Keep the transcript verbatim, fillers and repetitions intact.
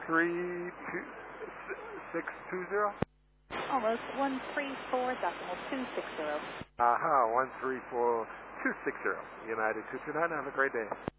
three two six two zero. Almost one three four decimal two six zero. Aha, one three four two six zero. United two two nine. Have a great day.